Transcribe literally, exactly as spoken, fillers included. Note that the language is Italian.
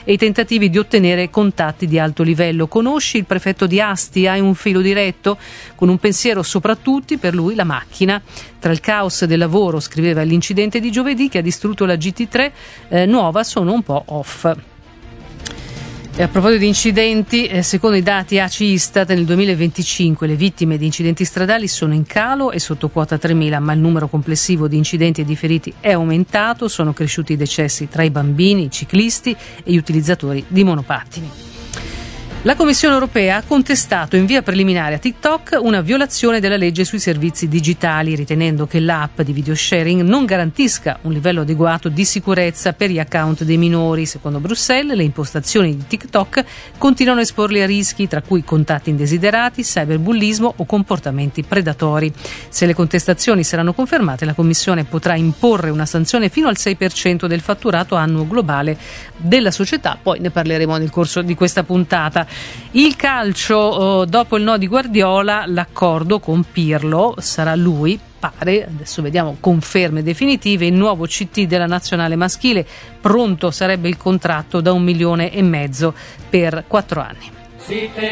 e i tentativi di ottenere contatti di alto livello. Conosci il prefetto di Asti? Hai un filo diretto? Con un pensiero sopra tutti, per lui la macchina. Tra il caos del lavoro, scriveva, l'incidente di giovedì che ha distrutto la G T tre eh, nuova, sono un po' off. E a proposito di incidenti, eh, secondo i dati A C I Istat nel duemilaventicinque le vittime di incidenti stradali sono in calo e sotto quota tremila, ma il numero complessivo di incidenti e di feriti è aumentato, sono cresciuti i decessi tra i bambini, i ciclisti e gli utilizzatori di monopattini. La Commissione europea ha contestato in via preliminare a TikTok una violazione della legge sui servizi digitali, ritenendo che l'app di video sharing non garantisca un livello adeguato di sicurezza per gli account dei minori. Secondo Bruxelles, le impostazioni di TikTok continuano a esporli a rischi, tra cui contatti indesiderati, cyberbullismo o comportamenti predatori. Se le contestazioni saranno confermate, la Commissione potrà imporre una sanzione fino al sei per cento del fatturato annuo globale della società. Poi ne parleremo nel corso di questa puntata. Il calcio, dopo il no di Guardiola, l'accordo con Pirlo sarà lui, pare, adesso vediamo conferme definitive, il nuovo C T della nazionale maschile. Pronto sarebbe il contratto da un milione e mezzo per quattro anni.